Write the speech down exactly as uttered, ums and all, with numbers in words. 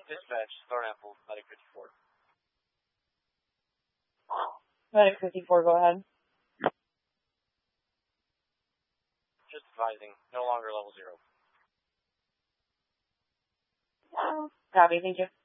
Dispatch, Star Apple, Medic fifty-four. Medic fifty-four, go ahead. Just advising, no longer level zero. Copy, thank you.